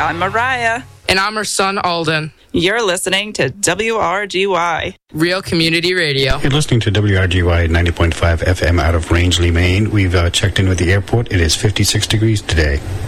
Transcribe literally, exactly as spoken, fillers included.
I'm Mariah. And I'm her son, Alden. You're listening to W R G Y. Real Community Radio. You're listening to W R G Y ninety point five F M out of Rangeley, Maine. We've uh, checked in with the airport. It is fifty-six degrees today.